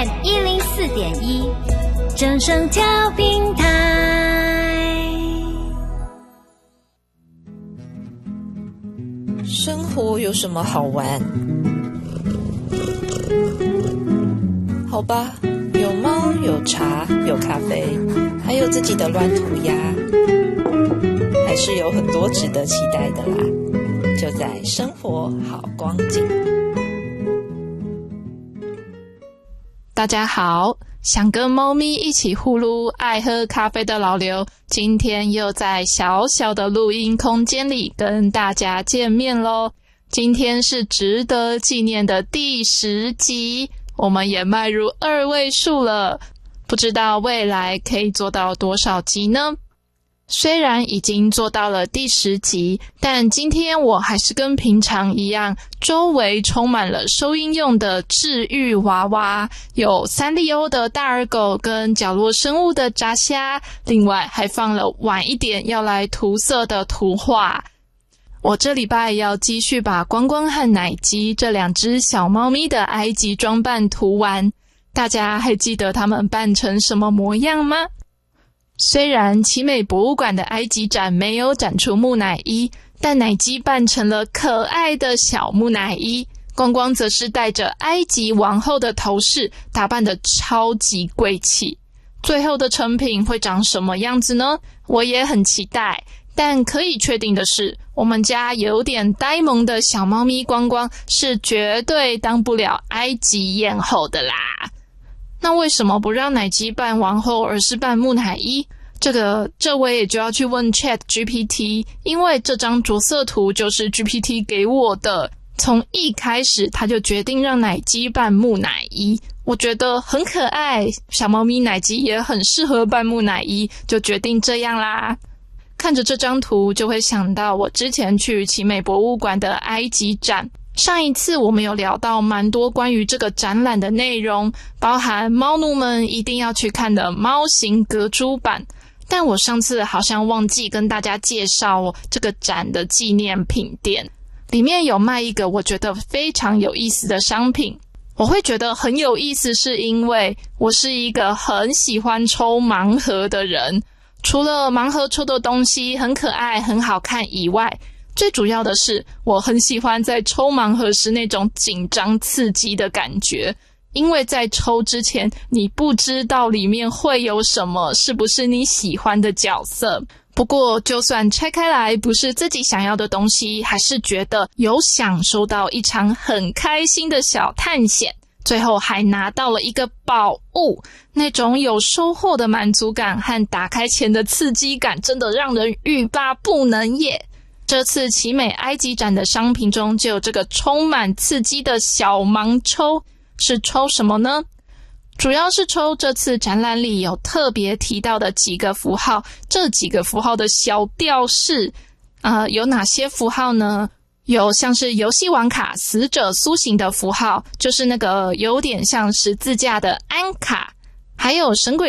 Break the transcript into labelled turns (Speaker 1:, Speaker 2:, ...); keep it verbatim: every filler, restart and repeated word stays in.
Speaker 1: F M 一零四点一，正声调平台。
Speaker 2: 生活有什么好玩？好吧，有猫，有茶，有咖啡，还有自己的乱涂鸦，还是有很多值得期待的啦。就在生活好光景。大家好，想跟猫咪一起呼噜爱喝咖啡的老刘，今天又在小小的录音空间里跟大家见面咯。今天是值得纪念的第十集，我们也迈入二位数了，不知道未来可以做到多少集呢？虽然已经做到了第十集，但今天我还是跟平常一样，周围充满了收音用的治愈娃娃，有三丽鸥的大耳狗跟角落生物的炸虾，另外还放了晚一点要来涂色的图画。我这礼拜要继续把光光和奶鸡这两只小猫咪的埃及装扮涂完，大家还记得它们扮成什么模样吗？虽然奇美博物馆的埃及展没有展出木乃伊，但奶鸡扮成了可爱的小木乃伊，光光则是戴着埃及王后的头饰，打扮得超级贵气。最后的成品会长什么样子呢？我也很期待。但可以确定的是，我们家有点呆萌的小猫咪光光是绝对当不了埃及艳后的啦。那为什么不让奶鸡扮王后，而是扮木乃伊？这个这位也就要去问 Chat G P T， 因为这张着色图就是 G P T 给我的。从一开始他就决定让奶鸡扮木乃伊，我觉得很可爱，小猫咪奶鸡也很适合扮木乃伊，就决定这样啦。看着这张图就会想到我之前去奇美博物馆的埃及展，上一次我们有聊到蛮多关于这个展览的内容，包含猫奴们一定要去看的猫形隔珠版，但我上次好像忘记跟大家介绍这个展的纪念品店，里面有卖一个我觉得非常有意思的商品。我会觉得很有意思是因为我是一个很喜欢抽盲盒的人，除了盲盒抽的东西很可爱很好看以外，最主要的是我很喜欢在抽盲盒时那种紧张刺激的感觉，因为在抽之前你不知道里面会有什么，是不是你喜欢的角色。不过就算拆开来不是自己想要的东西，还是觉得有享受到一场很开心的小探险，最后还拿到了一个宝物，那种有收获的满足感和打开前的刺激感真的让人欲罢不能耶。这次奇美埃及展的商品中就有这个充满刺激的小盲抽，是抽什么呢？主要是抽这次展览里有特别提到的几个符号，这几个符号的小吊饰呃，有哪些符号呢？有像是游戏王卡死者苏醒的符号，就是那个有点像十字架的安卡，还有神鬼